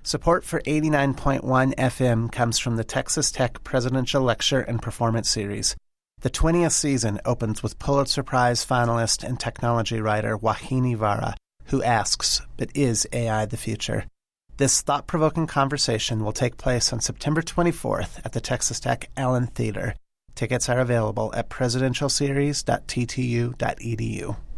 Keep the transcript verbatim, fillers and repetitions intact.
Support for eighty-nine point one F M comes from the Texas Tech Presidential Lecture and Performance Series. The twentieth season opens with Pulitzer Prize finalist and technology writer Wahini Vara, who asks, but is A I the future? This thought-provoking conversation will take place on September twenty-fourth at the Texas Tech Allen Theater. Tickets are available at presidential series dot t t u dot e d u.